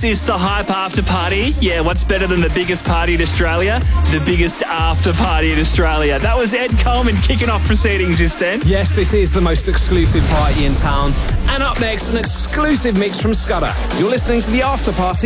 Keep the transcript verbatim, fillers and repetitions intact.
This is the Hype After Party. Yeah, what's better than the biggest party in Australia? The biggest after party in Australia. That was Ed Coleman kicking off proceedings just then. Yes, this is the most exclusive party in town. And up next, an exclusive mix from Scudder. You're listening to the After Party